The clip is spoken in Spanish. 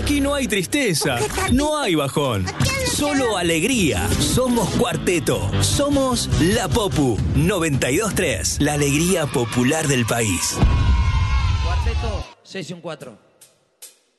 Aquí no hay tristeza, no hay bajón, solo alegría. Somos Cuarteto, somos La Popu 92.3, la alegría popular del país. Cuarteto, sesión 4.